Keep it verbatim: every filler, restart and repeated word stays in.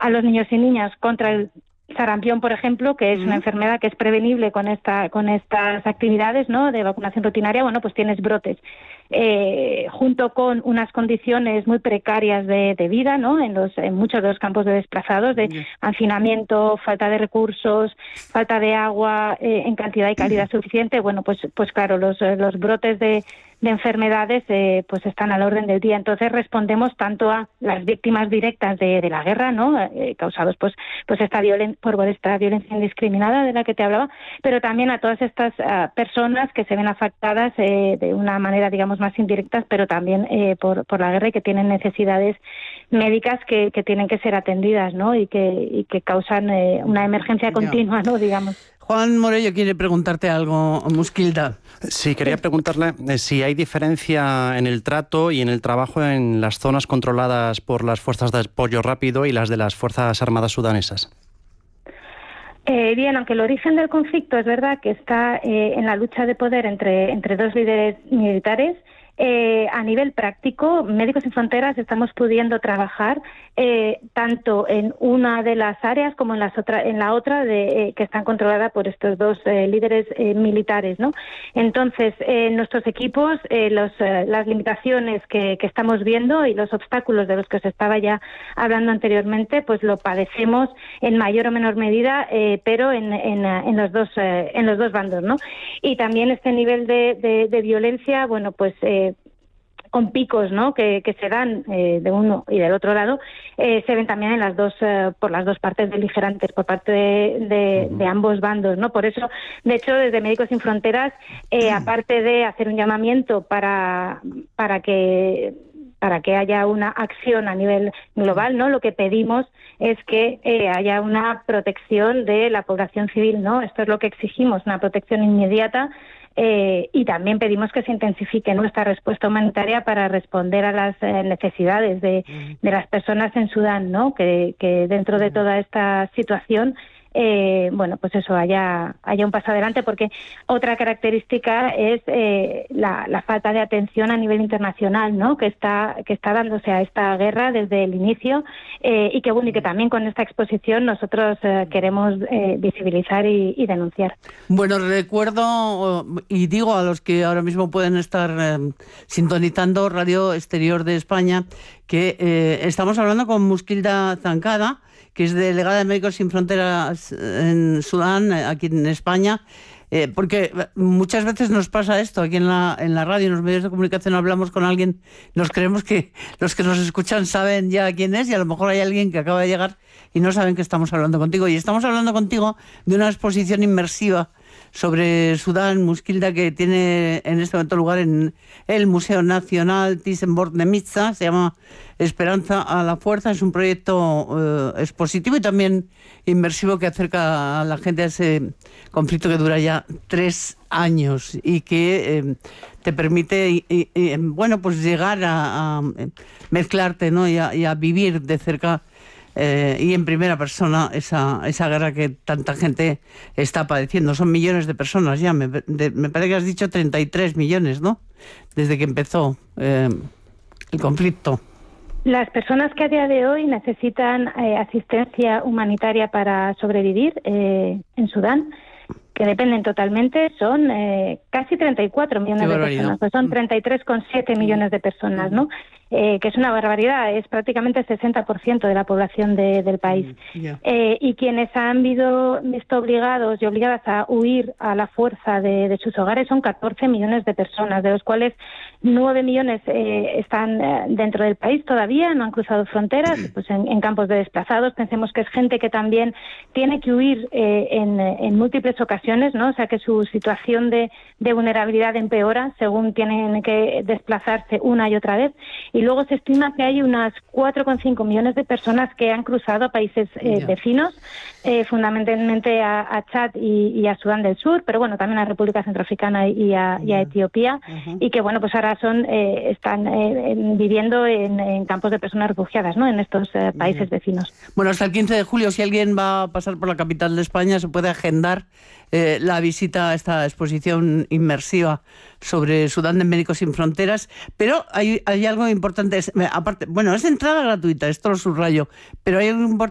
a los niños y niñas contra el sarampión, por ejemplo, que es una enfermedad que es prevenible con esta con estas actividades, ¿no?, de vacunación rutinaria, bueno, pues tienes brotes. Eh, junto con unas condiciones muy precarias de, de vida, ¿no?, en, los, en muchos de los campos de desplazados, de hacinamiento, falta de recursos, falta de agua eh, en cantidad y calidad suficiente, bueno, pues pues claro, los, los brotes de, de enfermedades eh, pues están al orden del día. Entonces respondemos tanto a las víctimas directas de, de la guerra, ¿no?, eh, causados pues pues esta violen por esta violencia indiscriminada de la que te hablaba, pero también a todas estas uh, personas que se ven afectadas eh, de una manera, digamos, más indirectas, pero también eh, por, por la guerra y que tienen necesidades médicas que, que tienen que ser atendidas, ¿no?, y que, y que causan eh, una emergencia continua, ¿no?, digamos. Juan Morello quiere preguntarte algo, Musquilda. Sí, quería preguntarle eh, si hay diferencia en el trato y en el trabajo en las zonas controladas por las fuerzas de apoyo rápido y las de las Fuerzas Armadas sudanesas. Eh, bien, aunque el origen del conflicto es verdad que está eh, en la lucha de poder entre, entre dos líderes militares, eh, a nivel práctico, Médicos Sin Fronteras estamos pudiendo trabajar eh, tanto en una de las áreas como en, las otra, en la otra de, eh, que están controladas por estos dos eh, líderes eh, militares, ¿no? Entonces, eh, nuestros equipos, eh, los, eh, las limitaciones que, que estamos viendo y los obstáculos de los que os estaba ya hablando anteriormente, pues lo padecemos en mayor o menor medida, eh, pero en, en, en, los dos, eh, en los dos bandos, ¿no? Y también este nivel de, de, de violencia, bueno, pues eh, con picos, ¿no?, que, que se dan eh, de uno y del otro lado, eh, se ven también en las dos eh, por las dos partes beligerantes, por parte de, de, de ambos bandos, ¿no? Por eso, de hecho, desde Médicos Sin Fronteras, eh, aparte de hacer un llamamiento para para que para que haya una acción a nivel global, ¿no?, lo que pedimos es que eh, haya una protección de la población civil, ¿no? Esto es lo que exigimos, una protección inmediata. Eh, y también pedimos que se intensifique nuestra respuesta humanitaria para responder a las eh, necesidades de, de las personas en Sudán, ¿no? Que, que dentro de toda esta situación, eh, bueno, pues eso, haya, haya un paso adelante, porque otra característica es eh, la, la falta de atención a nivel internacional, ¿no?, que está que está dándose a esta guerra desde el inicio eh, y que bueno, y que también con esta exposición nosotros eh, queremos eh, visibilizar y, y denunciar. Bueno, recuerdo y digo a los que ahora mismo pueden estar eh, sintonizando Radio Exterior de España que eh, estamos hablando con Musquilda Zancada, que es delegada de Médicos Sin Fronteras en Sudán, aquí en España, eh, porque muchas veces nos pasa esto, aquí en la, en la radio, en los medios de comunicación hablamos con alguien, nos creemos que los que nos escuchan saben ya quién es y a lo mejor hay alguien que acaba de llegar y no saben que estamos hablando contigo. Y estamos hablando contigo de una exposición inmersiva sobre Sudán, Musquilda, que tiene en este momento lugar en el Museo Nacional Thyssen-Bornemisza, se llama Esperanza a la Fuerza. Es un proyecto eh, expositivo y también inmersivo que acerca a la gente a ese conflicto que dura ya tres años y que eh, te permite y, y, y, bueno, pues llegar a, a mezclarte, ¿no?, y a, y a vivir de cerca Eh, y en primera persona esa, esa guerra que tanta gente está padeciendo. Son millones de personas ya, me, de, me parece que has dicho treinta y tres millones, ¿no?, desde que empezó eh, el conflicto. Las personas que a día de hoy necesitan eh, asistencia humanitaria para sobrevivir eh, en Sudán, que dependen totalmente, son eh, casi treinta y cuatro millones de personas, pues son treinta y tres coma siete millones de personas, ¿no? Eh, que es una barbaridad, es prácticamente el sesenta por ciento de la población de, del país. Yeah. Eh, y quienes han visto, visto obligados y obligadas a huir a la fuerza de, de sus hogares son catorce millones de personas, de los cuales nueve millones eh, están eh, dentro del país todavía, no han cruzado fronteras, pues en, en campos de desplazados. Pensemos que es gente que también tiene que huir eh, en, en múltiples ocasiones, ¿no? O sea que su situación de, de vulnerabilidad empeora según tienen que desplazarse una y otra vez. Y luego se estima que hay unas cuatro coma cinco millones de personas que han cruzado a países eh, yeah. vecinos, eh, fundamentalmente a, a Chad y, y a Sudán del Sur, pero bueno, también a República Centroafricana y a, yeah. y a Etiopía, uh-huh. y que bueno, pues ahora son eh, están eh, viviendo en, en campos de personas refugiadas, ¿no?, en estos eh, países yeah. vecinos. Bueno, hasta el quince de julio, si alguien va a pasar por la capital de España, se puede agendar eh, la visita a esta exposición inmersiva sobre Sudán de Médicos Sin Fronteras, pero hay, hay algo importante, es, aparte, bueno, es entrada gratuita, esto lo subrayo, pero hay algo importante